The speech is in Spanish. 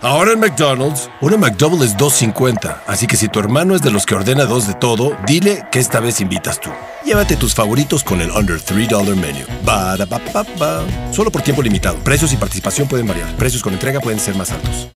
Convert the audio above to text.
Ahora en McDonald's, una McDouble es $2.50. Así que si tu hermano es de los que ordena dos de todo, dile que esta vez invitas tú. Llévate tus favoritos con el Under $3 Menu. Ba-da-ba-ba-ba. Solo por tiempo limitado. Precios y participación pueden variar. Precios con entrega pueden ser más altos.